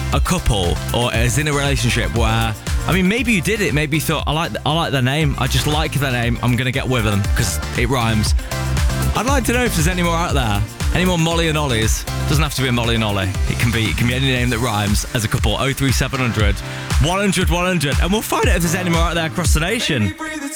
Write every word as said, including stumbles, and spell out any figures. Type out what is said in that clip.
a couple or is in a relationship where, I mean, maybe you did it. Maybe you thought, I like I like their name. I just like their name. I'm going to get with them because it rhymes. I'd like to know if there's any more out there. Any more Molly and Ollies? Doesn't have to be a Molly and Ollie. It can be it can be any name that rhymes as a couple. oh three seven hundred, one hundred, one hundred. And we'll find out if there's any more out there across the nation.